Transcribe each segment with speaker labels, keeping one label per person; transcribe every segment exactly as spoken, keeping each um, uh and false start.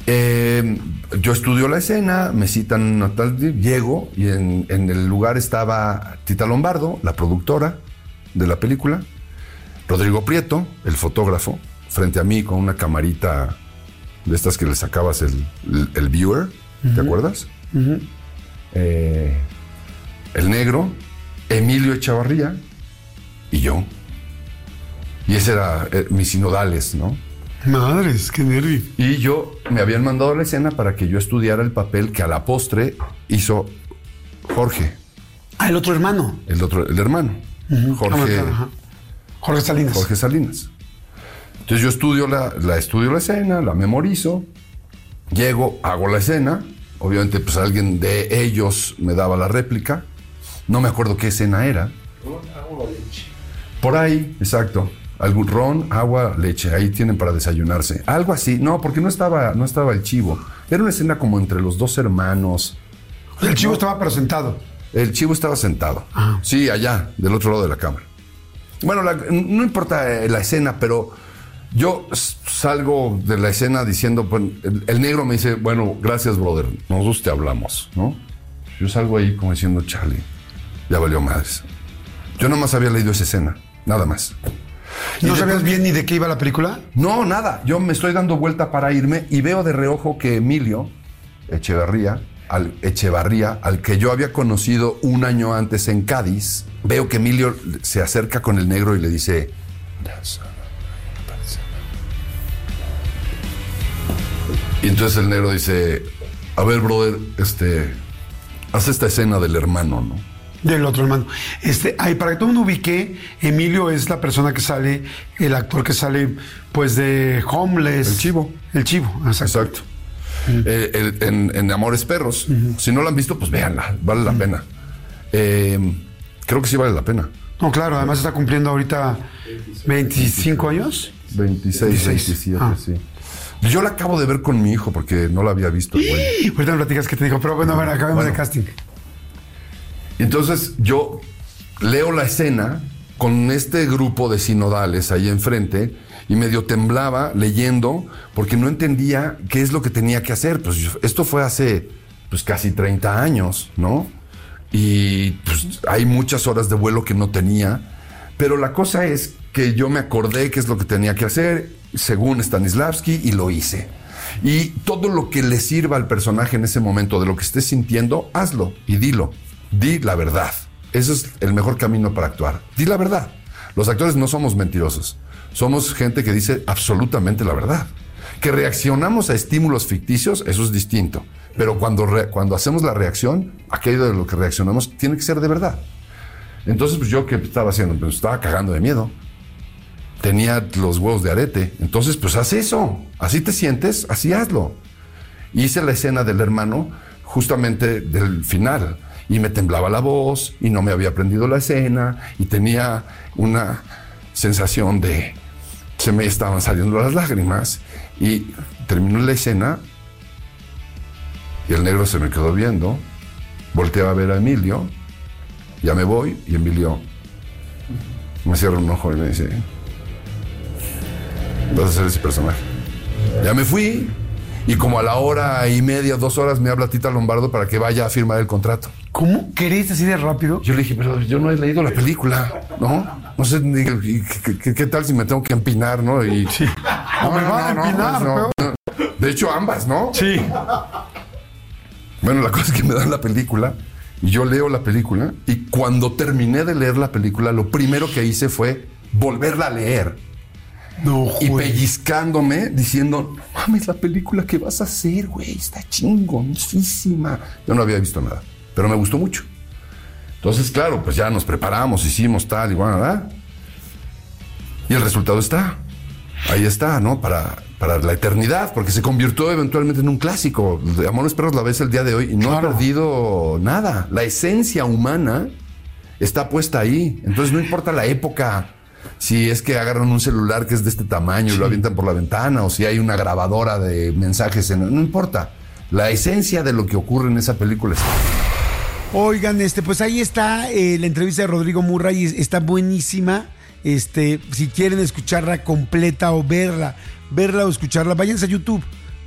Speaker 1: Eh, yo estudio la escena, me citan a tal, llego y en, en el lugar estaba Tita Lombardo, la productora de la película, Rodrigo Prieto, el fotógrafo, frente a mí con una camarita de estas que le sacabas el, el, el viewer, uh-huh. ¿Te acuerdas?
Speaker 2: Uh-huh.
Speaker 1: Eh, el negro, Emilio Echavarría y yo. Y ese era eh, mis sinodales, ¿no?
Speaker 2: Madres, qué nervio.
Speaker 1: Y yo me habían mandado a la escena para que yo estudiara el papel que a la postre hizo Jorge.
Speaker 2: Ah, el otro hermano.
Speaker 1: El otro, el hermano.
Speaker 2: Uh-huh.
Speaker 1: Jorge,
Speaker 2: Ajá. Jorge Salinas.
Speaker 1: Jorge Salinas. Entonces yo estudio la, la estudio la escena, la memorizo, llego, hago la escena. Obviamente, pues alguien de ellos me daba la réplica. No me acuerdo qué escena era.
Speaker 3: Ron, agua, leche.
Speaker 1: Por ahí, exacto. Algún ron, agua, leche. Ahí tienen para desayunarse. Algo así. No, porque no estaba, no estaba el chivo. Era una escena como entre los dos hermanos.
Speaker 2: El chivo no, estaba pero sentado.
Speaker 1: El chivo estaba sentado.
Speaker 2: Ajá.
Speaker 1: Sí, allá, del otro lado de la cámara. Bueno, la, no importa la escena, pero yo salgo de la escena diciendo, pues, el, el negro me dice, bueno, gracias, brother. Nosotros te hablamos, ¿no? Yo salgo ahí como diciendo, Charlie, ya valió madres. Yo nomás había leído esa escena, nada más.
Speaker 2: ¿No sabías bien ni de qué iba la película?
Speaker 1: No, nada. Yo me estoy dando vuelta para irme y veo de reojo que Emilio Echevarría, al Echevarría, al que yo había conocido un año antes en Cádiz, veo que Emilio se acerca con el negro y le dice... Y entonces el negro dice, a ver, brother, este, haz esta escena del hermano, ¿no?
Speaker 2: Del otro hermano. Este, ay, para que todo el mundo ubique, Emilio es la persona que sale, el actor que sale, pues, de Homeless.
Speaker 1: El chivo.
Speaker 2: El chivo, exacto.
Speaker 1: Exacto. Uh-huh. Eh, el, en, en Amores Perros. Uh-huh. Si no la han visto, pues véanla, vale la uh-huh. pena. Eh, creo que sí vale la pena.
Speaker 2: No, claro, además está cumpliendo ahorita veinticinco años.
Speaker 1: veintiséis, veintisiete, ah. sí. Yo la acabo de ver con mi hijo porque no la había visto.
Speaker 2: Bueno. Ahorita me platicas qué te dijo, pero bueno, a ver, acabemos bueno. de casting.
Speaker 1: Entonces yo leo la escena con este grupo de sinodales ahí enfrente y medio temblaba leyendo porque no entendía qué es lo que tenía que hacer. Pues esto fue hace pues casi treinta años, ¿no? Y pues hay muchas horas de vuelo que no tenía. Pero la cosa es que yo me acordé qué es lo que tenía que hacer según Stanislavski y lo hice. Y todo lo que le sirva al personaje en ese momento de lo que estés sintiendo, hazlo y dilo. Di la verdad. Ese es el mejor camino para actuar. Di la verdad. Los actores no somos mentirosos. Somos gente que dice absolutamente la verdad. Que reaccionamos a estímulos ficticios, eso es distinto. Pero cuando, re, cuando hacemos la reacción, aquello de lo que reaccionamos tiene que ser de verdad. Entonces, pues yo, ¿qué estaba haciendo? Pues estaba cagando de miedo. Tenía los huevos de arete. Entonces, pues haz eso. Así te sientes, así hazlo. Hice la escena del hermano justamente del final. Y me temblaba la voz, y no me había aprendido la escena, y tenía una sensación de... Se me estaban saliendo las lágrimas, y terminó la escena, y el negro se me quedó viendo, volteaba a ver a Emilio, ya me voy, y Emilio me cierra un ojo y me dice, vas a ser ese personaje. Ya me fui, y como a la hora y media, dos horas, me habla Tita Lombardo para que vaya a firmar el contrato.
Speaker 2: ¿Cómo? ¿Querés así de rápido?
Speaker 1: Yo le dije, pero yo no he leído la película, ¿no? No sé, ¿qué, qué, qué tal si me tengo que empinar, no? Y,
Speaker 2: sí. No, no, me va no, a empinar,
Speaker 1: no, no, no. De hecho, ambas, ¿no?
Speaker 2: Sí.
Speaker 1: Bueno, la cosa es que me dan la película y yo leo la película y cuando terminé de leer la película, lo primero que hice fue volverla a leer.
Speaker 2: No,
Speaker 1: y pellizcándome, diciendo, no mames, la película que vas a hacer, güey, está chingoncísima. Yo no había visto nada, pero me gustó mucho. Entonces, claro, pues ya nos preparamos, hicimos tal y bueno, ¿verdad? Y el resultado está. Ahí está, ¿no? Para, para la eternidad, porque se convirtió eventualmente en un clásico. De Amores Perros la ves el día de hoy y no claro. ha perdido nada. La esencia humana está puesta ahí. Entonces, no importa la época. Si es que agarran un celular que es de este tamaño sí. y lo avientan por la ventana, o si hay una grabadora de mensajes, en, no importa. La esencia de lo que ocurre en esa película está.
Speaker 2: Oigan, este, pues ahí está eh, la entrevista de Rodrigo Murray, está buenísima. Este, si quieren escucharla completa o verla, verla o escucharla, váyanse a YouTube.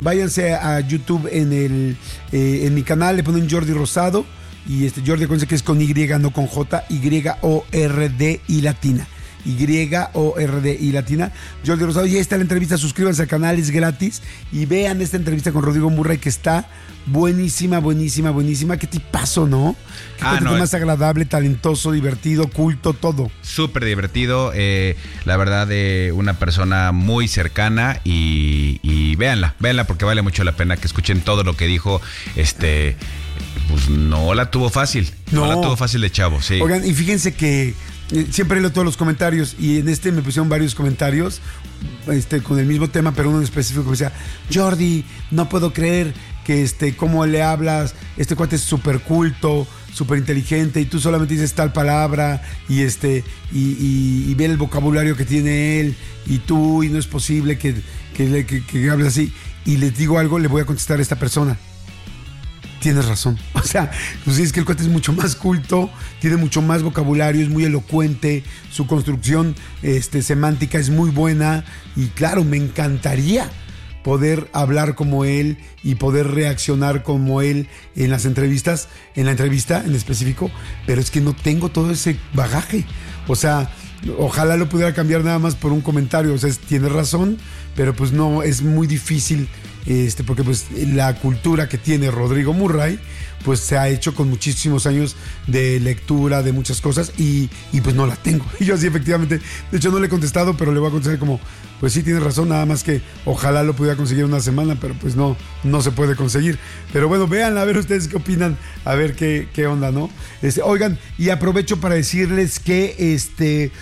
Speaker 2: váyanse a YouTube en el eh, en mi canal, le ponen Jordi Rosado. Y este Jordi, acuérdense que es con Y, no con J, Y O R D I latina. Y O R D I latina. Jordi Rosado, y ahí está la entrevista. Suscríbanse al canal, es gratis. Y vean esta entrevista con Rodrigo Murray, que está buenísima, buenísima, buenísima. Qué tipazo, ¿no? Qué
Speaker 3: ah, no,
Speaker 2: más
Speaker 3: es...
Speaker 2: agradable, talentoso, divertido, culto, todo.
Speaker 3: Súper divertido. Eh, la verdad, de eh, una persona muy cercana. Y, y véanla, véanla porque vale mucho la pena que escuchen todo lo que dijo este. Pues no la tuvo fácil. No, no la tuvo fácil de chavo, sí.
Speaker 2: Oigan, y fíjense que eh, siempre leo todos los comentarios y en este me pusieron varios comentarios este, con el mismo tema, pero uno en específico que decía, Jordi, no puedo creer que este, cómo le hablas, este cuate es súper culto, súper inteligente y tú solamente dices tal palabra y este y, y, y ve el vocabulario que tiene él y tú y no es posible que, que, que, que hables así. Y les digo algo, le voy a contestar a esta persona. Tienes razón. O sea, pues es que el cuate es mucho más culto, tiene mucho más vocabulario, es muy elocuente, su construcción este, semántica es muy buena y claro, me encantaría poder hablar como él y poder reaccionar como él en las entrevistas, en la entrevista en específico, pero es que no tengo todo ese bagaje. O sea, ojalá lo pudiera cambiar nada más por un comentario. O sea, tienes razón, pero pues no, es muy difícil. Este, porque pues la cultura que tiene Rodrigo Murray pues se ha hecho con muchísimos años de lectura de muchas cosas y, y pues no la tengo. Y yo sí, efectivamente, de hecho no le he contestado, pero le voy a contestar como, pues sí, tienes razón, nada más que ojalá lo pudiera conseguir una semana, pero pues no, no se puede conseguir. Pero bueno, véanla, a ver ustedes qué opinan, a ver qué, qué onda, ¿no? Este, oigan, y aprovecho para decirles que este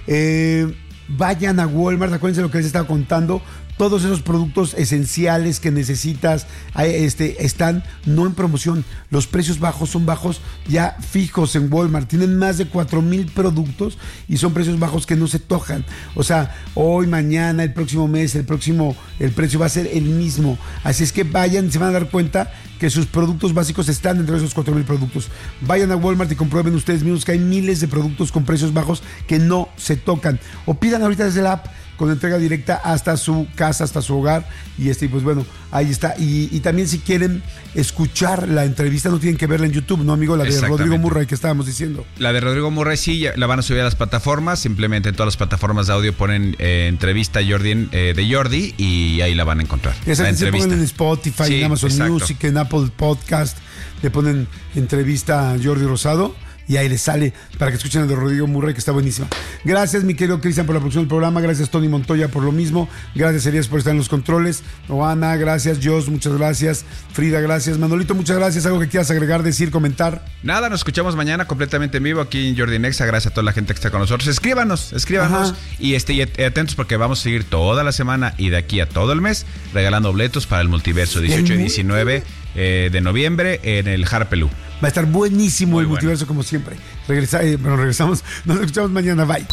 Speaker 2: eh, vayan a Walmart, acuérdense lo que les estaba contando. Todos esos productos esenciales que necesitas este, están no en promoción. Los precios bajos son bajos ya fijos en Walmart. Tienen más de cuatro mil productos y son precios bajos que no se tocan. O sea, hoy, mañana, el próximo mes, el próximo, el precio va a ser el mismo. Así es que vayan, se van a dar cuenta que sus productos básicos están dentro de esos cuatro mil productos. Vayan a Walmart y comprueben ustedes mismos que hay miles de productos con precios bajos que no se tocan. O pidan ahorita desde la app con entrega directa hasta su casa, hasta su hogar. Y este, pues bueno, ahí está. Y, y también si quieren escuchar la entrevista, no tienen que verla en YouTube, ¿no, amigo? La de Rodrigo Murray que estábamos diciendo.
Speaker 3: La de Rodrigo Murray sí, la van a subir a las plataformas. Simplemente en todas las plataformas de audio ponen eh, entrevista Jordi, eh, de Jordi y ahí la van a encontrar.
Speaker 2: Esa la entrevista. Se ponen en Spotify, sí, en Amazon exacto. Music, en Apple Podcast. Le ponen entrevista a Jordi Rosado. Y ahí les sale para que escuchen el de Rodrigo Murray, que está buenísima. Gracias, mi querido Cristian, por la producción del programa. Gracias, Tony Montoya, por lo mismo. Gracias, Elías, por estar en los controles. Oana, gracias. Jos, muchas gracias. Frida, gracias. Manolito, muchas gracias. ¿Algo que quieras agregar, decir, comentar?
Speaker 3: Nada, nos escuchamos mañana completamente en vivo aquí en Jordi Nexa. Gracias a toda la gente que está con nosotros. Escríbanos, escríbanos. Ajá. Y, este, y atentos porque vamos a seguir toda la semana y de aquí a todo el mes regalando boletos para el multiverso dieciocho y diecinueve eh, de noviembre en el Harpelú. Va
Speaker 2: a estar buenísimo Muy el bueno. multiverso como siempre. Regresa, eh, bueno, regresamos. Nos escuchamos mañana. Bye.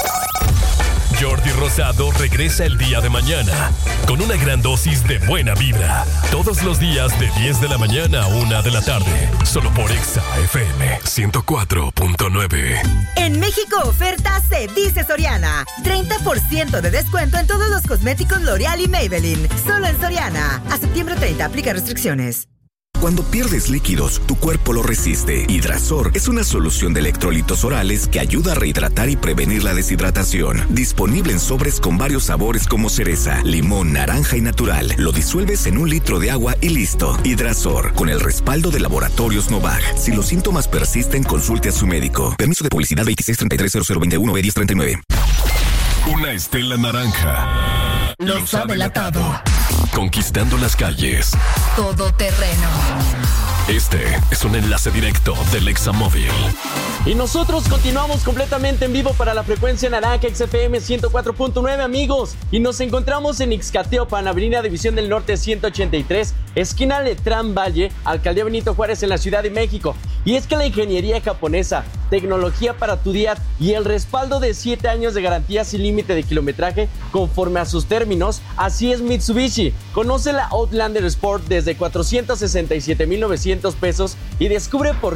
Speaker 4: Jordi Rosado regresa el día de mañana con una gran dosis de buena vibra. Todos los días de diez de la mañana a una de la tarde. Solo por Exa F M ciento cuatro punto nueve.
Speaker 5: En México oferta se dice Soriana. treinta por ciento de descuento en todos los cosméticos L'Oreal y Maybelline. Solo en Soriana. A septiembre treinta. Aplica restricciones.
Speaker 6: Cuando pierdes líquidos, tu cuerpo lo resiste. Hidrasor es una solución de electrolitos orales que ayuda a rehidratar y prevenir la deshidratación. Disponible en sobres con varios sabores como cereza, limón, naranja y natural. Lo disuelves en un litro de agua y listo. Hidrasor, con el respaldo de Laboratorios Novag. Si los síntomas persisten, consulte a su médico. Permiso de publicidad veintiséis treinta y tres cero cero veintiuno B diez treinta y nueve.
Speaker 4: Una estela naranja.
Speaker 7: Los ha delatado.
Speaker 4: Conquistando las calles.
Speaker 7: Todo terreno.
Speaker 4: Este es un enlace directo del Examóvil.
Speaker 8: Y nosotros continuamos completamente en vivo para la frecuencia naranja X F M ciento cuatro punto nueve, amigos. Y nos encontramos en Ixcateopan, Avenida División del Norte ciento ochenta y tres, esquina Letrán Valle, Alcaldía Benito Juárez en la Ciudad de México. Y es que la ingeniería japonesa, tecnología para tu día y el respaldo de siete años de garantía sin límite de kilometraje conforme a sus términos, así es Mitsubishi. Conoce la Outlander Sport desde cuatrocientos sesenta y siete mil novecientos pesos y descubre por qué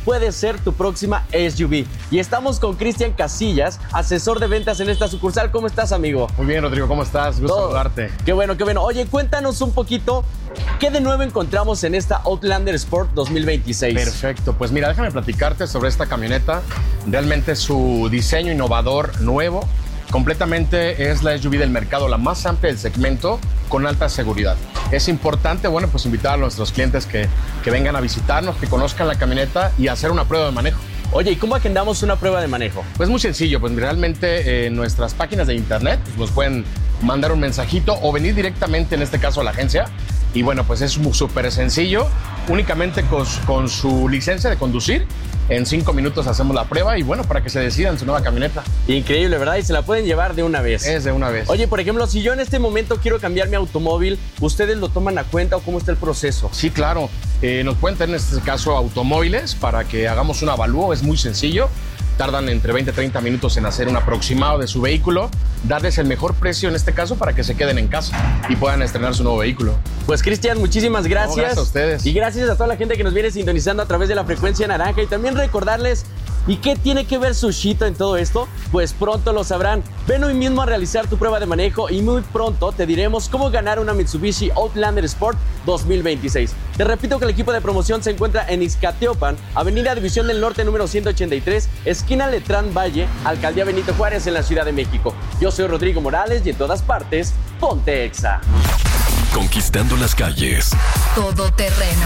Speaker 8: puede ser tu próxima S U V. Y estamos con Cristian Casillas, asesor de ventas en esta sucursal. ¿Cómo estás, amigo?
Speaker 9: Muy bien, Rodrigo, ¿cómo estás? Gusto
Speaker 8: Todo.
Speaker 9: saludarte.
Speaker 8: Qué bueno, qué bueno. Oye, cuéntanos un poquito, ¿qué de nuevo encontramos en esta Outlander Sport dos mil veintiséis?
Speaker 9: Perfecto, pues mira, déjame platicarte sobre esta camioneta. Realmente su diseño innovador, nuevo, completamente es la S U V del mercado, la más amplia del segmento, con alta seguridad. Es importante, bueno, pues invitar a nuestros clientes que, que vengan a visitarnos, que conozcan la camioneta y hacer una prueba de manejo.
Speaker 8: Oye, ¿y cómo agendamos una prueba de manejo?
Speaker 9: Pues muy sencillo, pues realmente en nuestras páginas de internet pues nos pueden mandar un mensajito o venir directamente, en este caso, a la agencia. Y bueno, pues es súper sencillo, únicamente con, con su licencia de conducir. En cinco minutos hacemos la prueba y bueno, para que se decidan su nueva camioneta.
Speaker 8: Increíble, ¿verdad? Y se la pueden llevar de una vez.
Speaker 9: Es de una vez.
Speaker 8: Oye, por ejemplo, si yo en este momento quiero cambiar mi automóvil, ¿ustedes lo toman a cuenta o cómo está el proceso?
Speaker 9: Sí, claro. Eh, nos pueden tener en este caso automóviles para que hagamos un avalúo. Es muy sencillo. Tardan entre veinte a treinta minutos en hacer un aproximado de su vehículo, darles el mejor precio en este caso para que se queden en casa y puedan estrenar su nuevo vehículo.
Speaker 8: Pues Cristian, muchísimas gracias.
Speaker 9: No, gracias a ustedes.
Speaker 8: Y gracias a toda la gente que nos viene sintonizando a través de la frecuencia naranja. Y también recordarles, ¿y qué tiene que ver Sushito en todo esto? Pues pronto lo sabrán. Ven hoy mismo a realizar tu prueba de manejo y muy pronto te diremos cómo ganar una Mitsubishi Outlander Sport dos mil veintiséis. Te repito que el equipo de promoción se encuentra en Ixcateopan, Avenida División del Norte número ciento ochenta y tres, esquina Letrán Valle, Alcaldía Benito Juárez, en la Ciudad de México. Yo soy Rodrigo Morales y en todas partes, ponte Exa.
Speaker 4: Conquistando las calles.
Speaker 7: Todoterreno.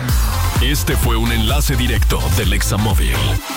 Speaker 4: Este fue un enlace directo del Examóvil.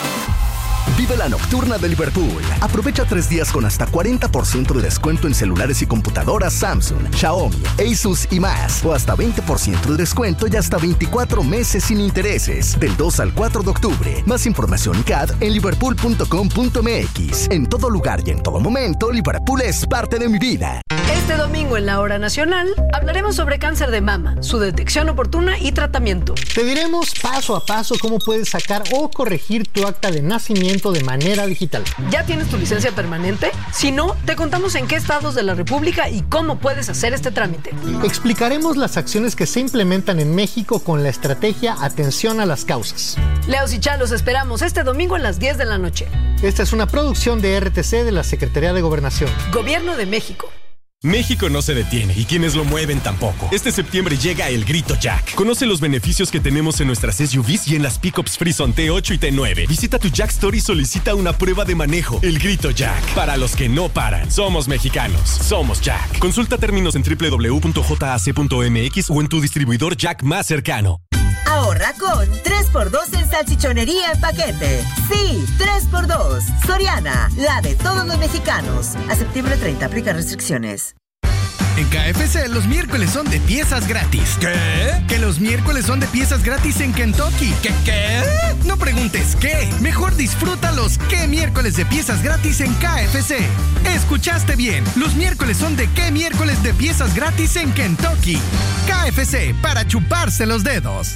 Speaker 10: Vive la nocturna de Liverpool. Aprovecha tres días con hasta cuarenta por ciento de descuento en celulares y computadoras Samsung, Xiaomi, Asus y más. O hasta veinte por ciento de descuento y hasta veinticuatro meses sin intereses. Del dos al cuatro de octubre. Más información y C A D en liverpool punto com punto m x. En todo lugar y en todo momento, Liverpool es parte de mi vida.
Speaker 11: Este domingo en la Hora Nacional hablaremos sobre cáncer de mama, su detección oportuna y tratamiento.
Speaker 12: Te diremos paso a paso cómo puedes sacar o corregir tu acta de nacimiento de manera digital.
Speaker 11: ¿Ya tienes tu licencia permanente? Si no, te contamos en qué estados de la República y cómo puedes hacer este trámite.
Speaker 12: Explicaremos las acciones que se implementan en México con la estrategia Atención a las Causas.
Speaker 11: Leos y Chá, los esperamos este domingo a las diez de la noche.
Speaker 12: Esta es una producción de R T C de la Secretaría de Gobernación.
Speaker 11: Gobierno de México.
Speaker 13: México no se detiene y quienes lo mueven tampoco. Este septiembre llega el Grito Jack. Conoce los beneficios que tenemos en nuestras S U Vs y en las pickups Frison T ocho y T nueve. Visita tu Jack Store y solicita una prueba de manejo. El Grito Jack. Para los que no paran. Somos mexicanos. Somos Jack. Consulta términos en doble u doble u doble u punto jac punto m x o en tu distribuidor Jack más cercano.
Speaker 5: Ahorra con tres por dos en salchichonería en paquete. Sí, tres por dos. Soriana, la de todos los mexicanos. A septiembre treinta, aplica restricciones.
Speaker 14: En K F C los miércoles son de piezas gratis. ¿Qué? Que los miércoles son de piezas gratis en Kentucky. ¿Qué qué? No preguntes qué. Mejor disfruta los qué miércoles de piezas gratis en K F C. Escuchaste bien. Los miércoles son de qué miércoles de piezas gratis en Kentucky. K F C, para chuparse los dedos.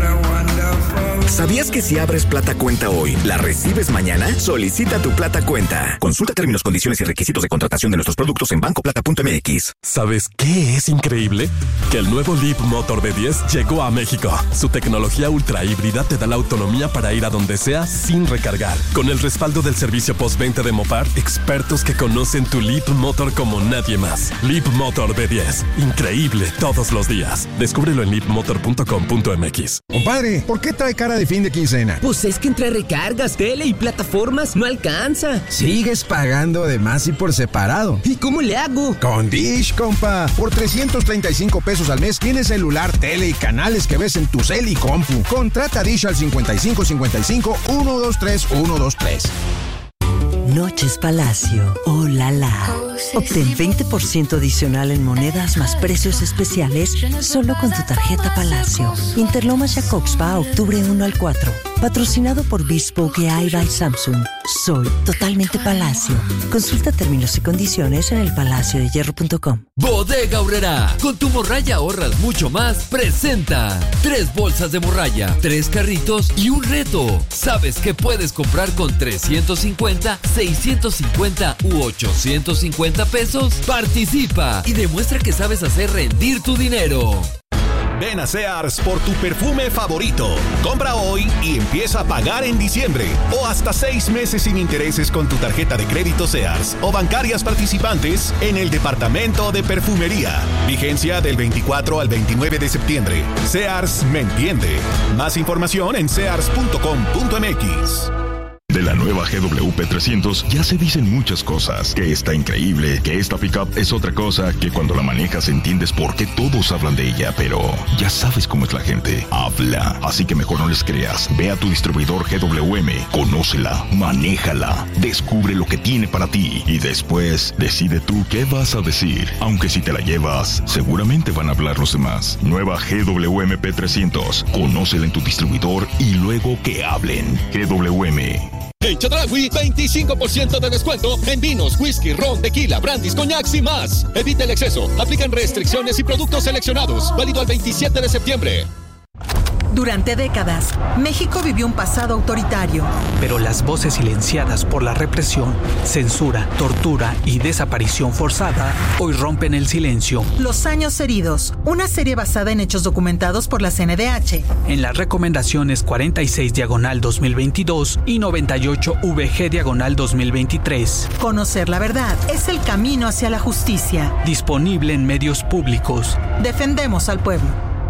Speaker 6: ¿Sabías que si abres Plata Cuenta hoy, la recibes mañana? Solicita tu Plata Cuenta. Consulta términos, condiciones y requisitos de contratación de nuestros productos en banco plata punto m x.
Speaker 4: ¿Sabes qué es increíble? Que el nuevo Leap Motor B diez llegó a México. Su tecnología ultra híbrida te da la autonomía para ir a donde sea sin recargar. Con el respaldo del servicio postventa de Mopar, expertos que conocen tu Leap Motor como nadie más. Leap Motor B diez. Increíble todos los días. Descúbrelo en leap motor punto com punto m x.
Speaker 15: Compadre, ¿por qué trae cara de fin de quincena?
Speaker 16: Pues es que entre recargas, tele y plataformas no alcanza.
Speaker 15: Sigues pagando de más y por separado.
Speaker 16: ¿Y cómo le hago?
Speaker 15: Con Dish, compa. Por trescientos treinta y cinco pesos al mes tienes celular, tele y canales que ves en tu cel y compu. Contrata Dish al cincuenta y cinco cincuenta y cinco, ciento veintitrés, ciento veintitrés.
Speaker 17: Noches Palacio. Oh, la la. Obtén veinte por ciento adicional en monedas más precios especiales solo con tu tarjeta Palacio. Interlomas Jacobspa, octubre uno al cuatro. Patrocinado por Bespoke A I by Samsung. Soy totalmente Palacio. Consulta términos y condiciones en el palacio de hierro punto com.
Speaker 18: Bodega Aurrerá, con tu morralla ahorras mucho más, presenta tres bolsas de morralla, tres carritos y un reto. ¿Sabes qué puedes comprar con trescientos cincuenta, seiscientos cincuenta u ochocientos cincuenta pesos? Participa y demuestra que sabes hacer rendir tu dinero.
Speaker 19: Ven a Sears por tu perfume favorito. Compra hoy y empieza a pagar en diciembre. O hasta seis meses sin intereses con tu tarjeta de crédito Sears o bancarias participantes en el departamento de perfumería. Vigencia del veinticuatro al veintinueve de septiembre. Sears me entiende. Más información en sears punto com punto m x.
Speaker 20: De la nueva G W P trescientos ya se dicen muchas cosas, que está increíble, que esta pickup es otra cosa, que cuando la manejas entiendes por qué todos hablan de ella, pero ya sabes cómo es la gente, habla, así que mejor no les creas, ve a tu distribuidor G W M, conócela, manéjala, descubre lo que tiene para ti y después decide tú qué vas a decir, aunque si te la llevas, seguramente van a hablar los demás. Nueva G W M P trescientos, conócela en tu distribuidor y luego que hablen. G W M.
Speaker 21: En Chedraui, veinticinco por ciento de descuento en vinos, whisky, ron, tequila, brandis, coñacs y más. Evita el exceso. Aplican restricciones y productos seleccionados. Válido el veintisiete de septiembre.
Speaker 22: Durante décadas, México vivió un pasado autoritario.
Speaker 23: Pero las voces silenciadas por la represión, censura, tortura y desaparición forzada hoy rompen el silencio.
Speaker 22: Los años heridos, una serie basada en hechos documentados por la C N D H.
Speaker 23: En las recomendaciones cuarenta y seis diagonal dos mil veintidós y noventa y ocho V G diagonal dos mil veintitrés.
Speaker 22: Conocer la verdad es el camino hacia la justicia.
Speaker 23: Disponible en medios públicos.
Speaker 22: Defendemos al pueblo.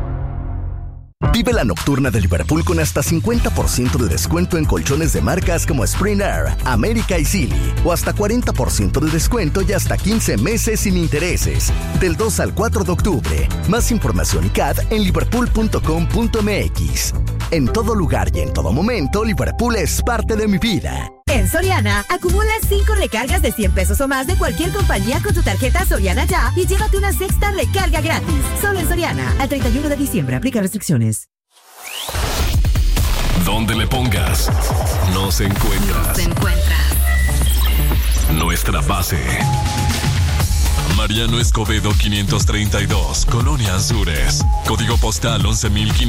Speaker 10: Vive la nocturna de Liverpool con hasta cincuenta por ciento de descuento en colchones de marcas como Spring Air, América y Silly. O hasta cuarenta por ciento de descuento y hasta quince meses sin intereses. Del dos al cuatro de octubre. Más información y C A D en liverpool punto com punto m x. En todo lugar y en todo momento, Liverpool es parte de mi vida.
Speaker 5: En Soriana, acumula cinco recargas de cien pesos o más de cualquier compañía con tu tarjeta Soriana Ya y llévate una sexta recarga gratis. Solo en Soriana. Al treinta y uno de diciembre. Aplica restricciones.
Speaker 4: Donde le pongas, nos encuentras.
Speaker 7: Nos encuentras.
Speaker 4: Nuestra base. Mariano Escobedo quinientos treinta y dos, Colonia Azures. Código postal once mil quinientos.